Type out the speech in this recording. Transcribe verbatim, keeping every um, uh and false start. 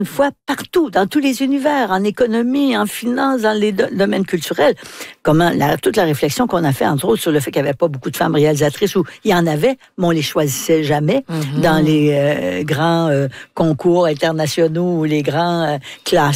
une fois partout, dans tous les univers, en économie, en finance, dans les do- domaines culturels. Comment la, toute la réflexion qu'on a fait, entre autres, sur le fait qu'il n'y avait pas beaucoup de femmes réalisatrices, ou il y en avait, mais on les choisissait jamais mm-hmm. dans les euh, grands euh, concours internationaux ou les grands euh, classements